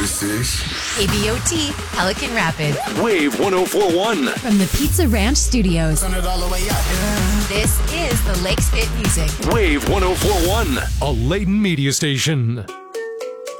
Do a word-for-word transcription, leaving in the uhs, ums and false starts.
this is? A B O T, Pelican Rapid. Wave one oh four one. From the Pizza Ranch Studios. Turn it all the way up. This is the Lakes Fit Music. Wave one oh four one. A Layton media station.